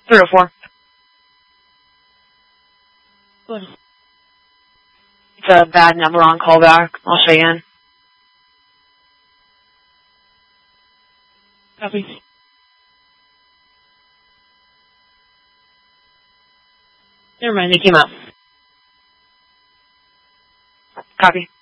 304. Good. It's a bad number on callback. I'll show you in. Copy. Never mind, they came out. Copy.